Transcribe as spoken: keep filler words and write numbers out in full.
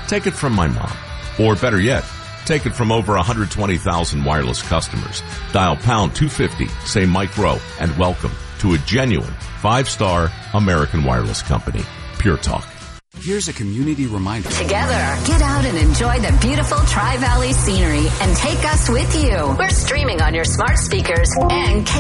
Take it from my mom. Or better yet, take it from over one hundred twenty thousand wireless customers. Dial pound two fifty, say Mike Rowe, and welcome to a genuine five-star American wireless company. Pure Talk. Here's a community reminder. Together, get out and enjoy the beautiful Tri-Valley scenery and take us with you. We're streaming on your smart speakers and